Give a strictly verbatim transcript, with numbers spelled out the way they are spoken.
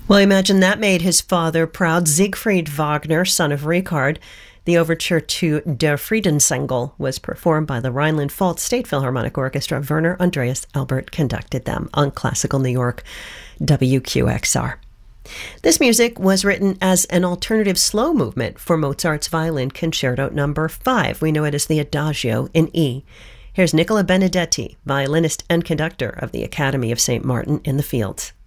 Well, I imagine that made his father proud. Siegfried Wagner, son of Richard. The overture to Der Friedensengel was performed by the Rhineland-Pfalz State Philharmonic Orchestra. Werner Andreas Albert conducted them on Classical New York, W Q X R. This music was written as an alternative slow movement for Mozart's Violin Concerto Number five. We know it as the Adagio in E. Here's Nicola Benedetti, violinist and conductor of the Academy of Saint Martin in the Fields.